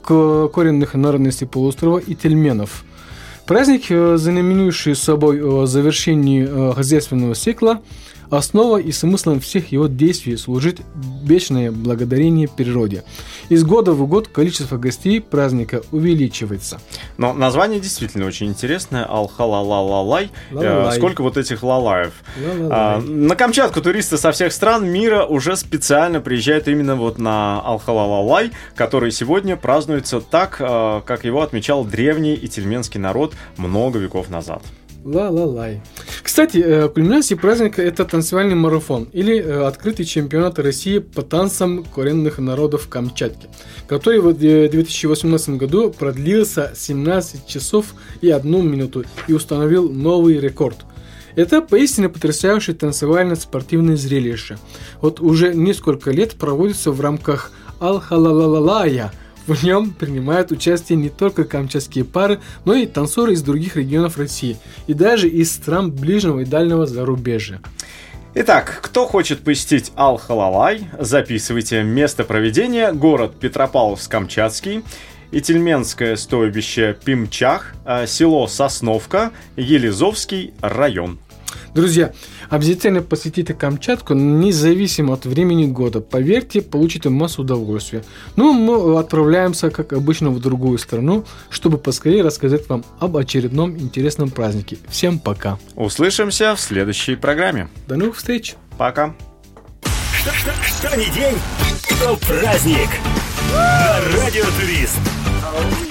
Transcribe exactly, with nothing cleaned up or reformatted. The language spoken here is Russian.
коренных народностей полуострова и тельменов. Праздник, знаменующий собой завершение хозяйственного цикла, основа и смыслом всех его действий служит вечное благодарение природе. Из года в год количество гостей праздника увеличивается. Но название действительно очень интересное. Ал-ха-ла-ла-ла-лай. Сколько вот этих лалаев. А, на Камчатку туристы со всех стран мира уже специально приезжают именно вот на Ал-ха-ла-ла-лай, который сегодня празднуется так, как его отмечал древний и тельменский народ много веков назад. Ла-ла-лай. Кстати, кульминацией праздника это танцевальный марафон или открытый чемпионат России по танцам коренных народов Камчатки, который в две тысячи восемнадцатом году продлился семнадцать часов и одну минуту и установил новый рекорд. Это поистине потрясающее танцевально-спортивное зрелище. Вот уже несколько лет проводится в рамках Ал-ха-ла-ла-ла-лая. В нем принимают участие не только камчатские пары, но и танцоры из других регионов России и даже из стран ближнего и дальнего зарубежья. Итак, кто хочет посетить Ал-ха-ла-лай, записывайте место проведения: город Петропавловск-Камчатский, Ительменское стойбище Пимчах, село Сосновка, Елизовский район. Друзья, обязательно посетите Камчатку независимо от времени года. Поверьте, получите массу удовольствия. Ну, мы отправляемся, как обычно, в другую страну, чтобы поскорее рассказать вам об очередном интересном празднике. Всем пока. Услышимся в следующей программе. До новых встреч. Пока. Что, что, что не день, то праздник. На Радио Турист.